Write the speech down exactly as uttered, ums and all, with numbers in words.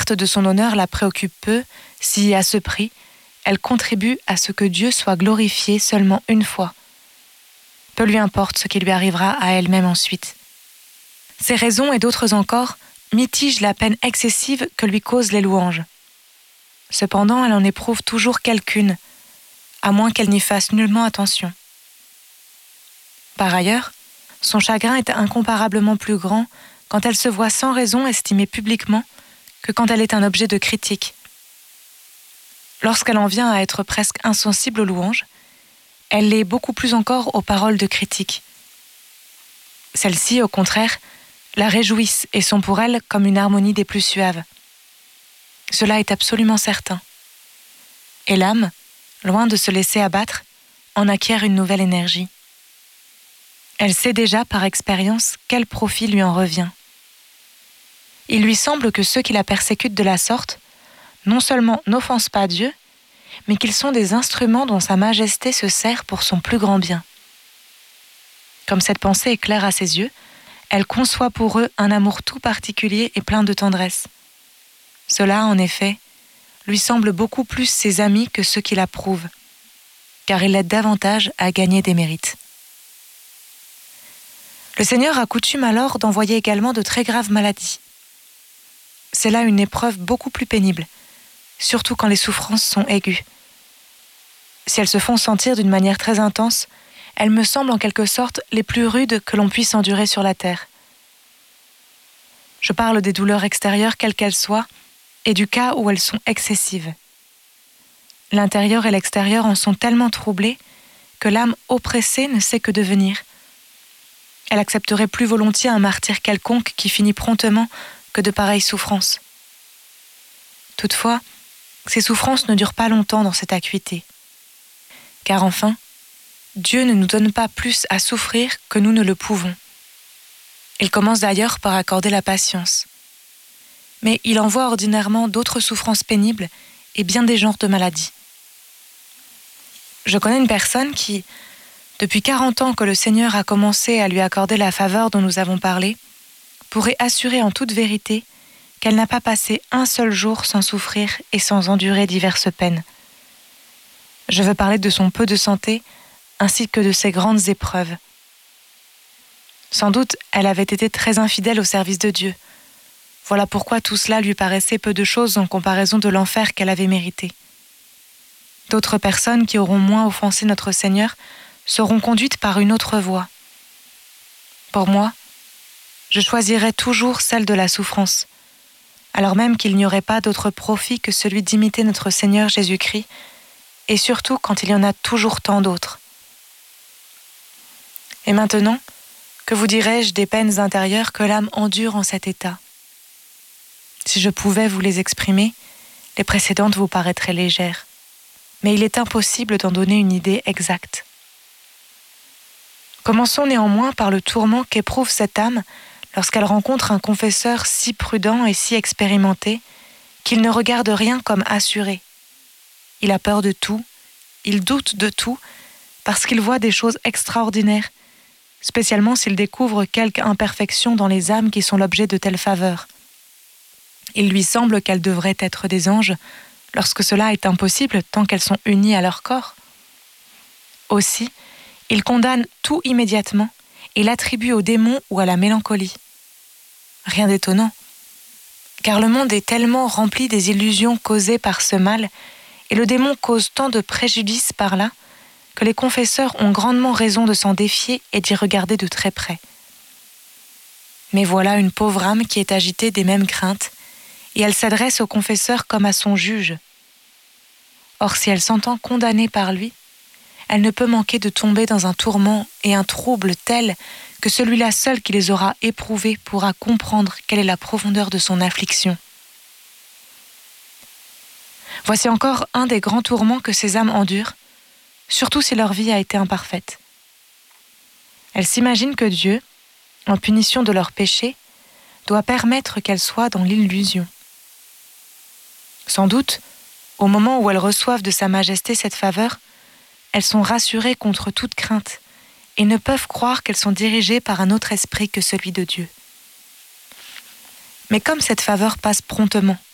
perte de son honneur la préoccupe peu si, à ce prix, elle contribue à ce que Dieu soit glorifié seulement une fois. Peu lui importe ce qui lui arrivera à elle-même ensuite. Ces raisons et d'autres encore mitigent la peine excessive que lui causent les louanges. Cependant, elle en éprouve toujours quelqu'une, à moins qu'elle n'y fasse nullement attention. Par ailleurs, son chagrin est incomparablement plus grand quand elle se voit sans raison estimée publiquement que quand elle est un objet de critique. Lorsqu'elle en vient à être presque insensible aux louanges, elle l'est beaucoup plus encore aux paroles de critique. Celles-ci, au contraire, la réjouissent et sont pour elle comme une harmonie des plus suaves. Cela est absolument certain. Et l'âme, loin de se laisser abattre, en acquiert une nouvelle énergie. Elle sait déjà par expérience quel profit lui en revient. Il lui semble que ceux qui la persécutent de la sorte, non seulement n'offensent pas Dieu, mais qu'ils sont des instruments dont Sa Majesté se sert pour son plus grand bien. Comme cette pensée est claire à ses yeux, elle conçoit pour eux un amour tout particulier et plein de tendresse. Cela, en effet, lui semble beaucoup plus ses amis que ceux qui l'approuvent, car il l'aide davantage à gagner des mérites. Le Seigneur a coutume alors d'envoyer également de très graves maladies. C'est là une épreuve beaucoup plus pénible, surtout quand les souffrances sont aiguës. Si elles se font sentir d'une manière très intense, elles me semblent en quelque sorte les plus rudes que l'on puisse endurer sur la terre. Je parle des douleurs extérieures quelles qu'elles soient et du cas où elles sont excessives. L'intérieur et l'extérieur en sont tellement troublés que l'âme oppressée ne sait que devenir. Elle accepterait plus volontiers un martyre quelconque qui finit promptement que de pareilles souffrances. Toutefois, ces souffrances ne durent pas longtemps dans cette acuité. Car enfin, Dieu ne nous donne pas plus à souffrir que nous ne le pouvons. Il commence d'ailleurs par accorder la patience. Mais il envoie ordinairement d'autres souffrances pénibles et bien des genres de maladies. Je connais une personne qui, depuis quarante ans que le Seigneur a commencé à lui accorder la faveur dont nous avons parlé, pourrait assurer en toute vérité qu'elle n'a pas passé un seul jour sans souffrir et sans endurer diverses peines. Je veux parler de son peu de santé, ainsi que de ses grandes épreuves. Sans doute, elle avait été très infidèle au service de Dieu. Voilà pourquoi tout cela lui paraissait peu de choses en comparaison de l'enfer qu'elle avait mérité. D'autres personnes qui auront moins offensé notre Seigneur seront conduites par une autre voie. Pour moi, je choisirais toujours celle de la souffrance, alors même qu'il n'y aurait pas d'autre profit que celui d'imiter notre Seigneur Jésus-Christ, et surtout quand il y en a toujours tant d'autres. Et maintenant, que vous dirais-je des peines intérieures que l'âme endure en cet état? Si je pouvais vous les exprimer, les précédentes vous paraîtraient légères, mais il est impossible d'en donner une idée exacte. Commençons néanmoins par le tourment qu'éprouve cette âme lorsqu'elle rencontre un confesseur si prudent et si expérimenté qu'il ne regarde rien comme assuré. Il a peur de tout, il doute de tout, parce qu'il voit des choses extraordinaires, spécialement s'il découvre quelque imperfection dans les âmes qui sont l'objet de telles faveurs. Il lui semble qu'elles devraient être des anges, lorsque cela est impossible tant qu'elles sont unies à leur corps. Aussi, il condamne tout immédiatement et l'attribue au démon ou à la mélancolie. Rien d'étonnant, car le monde est tellement rempli des illusions causées par ce mal, et le démon cause tant de préjudices par là, que les confesseurs ont grandement raison de s'en défier et d'y regarder de très près. Mais voilà une pauvre âme qui est agitée des mêmes craintes, et elle s'adresse au confesseur comme à son juge. Or, si elle s'entend condamnée par lui, elle ne peut manquer de tomber dans un tourment et un trouble tel que celui-là seul qui les aura éprouvés pourra comprendre quelle est la profondeur de son affliction. Voici encore un des grands tourments que ces âmes endurent, surtout si leur vie a été imparfaite. Elles s'imaginent que Dieu, en punition de leurs péchés, doit permettre qu'elles soient dans l'illusion. Sans doute, au moment où elles reçoivent de Sa Majesté cette faveur, elles sont rassurées contre toute crainte et ne peuvent croire qu'elles sont dirigées par un autre esprit que celui de Dieu. Mais comme cette faveur passe promptement,